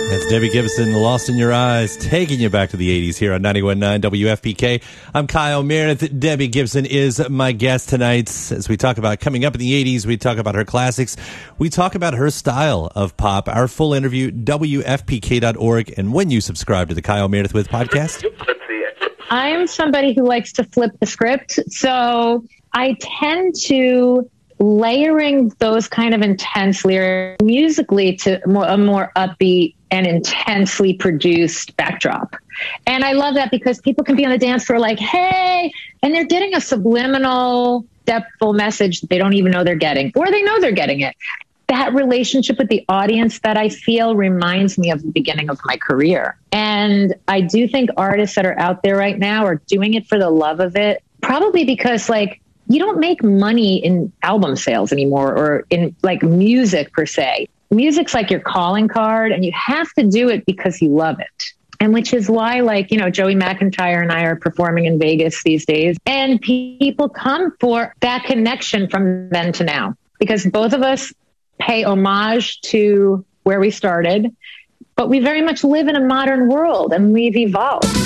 That's Debbie Gibson, Lost in Your Eyes, taking you back to the 80s here on 91.9 WFPK. I'm Kyle Meredith. Debbie Gibson is my guest tonight. As we talk about coming up in the 80s, we talk about her classics. We talk about her style of pop. Our full interview, WFPK.org. And when you subscribe to the Kyle Meredith With podcast. I'm somebody who likes to flip the script. So I tend to layering those kind of intense lyrics musically to a more upbeat and intensely produced backdrop. And I love that because people can be on the dance floor like, hey, and they're getting a subliminal, depthful message that they don't even know they're getting, or they know they're getting it. That relationship with the audience that I feel reminds me of the beginning of my career. And I do think artists that are out there right now are doing it for the love of it, probably because like, you don't make money in album sales anymore or in like music per se. Music's like your calling card and you have to do it because you love it. And which is why like, you know, Joey McIntyre and I are performing in Vegas these days and people come for that connection from then to now because both of us pay homage to where we started, but we very much live in a modern world and we've evolved.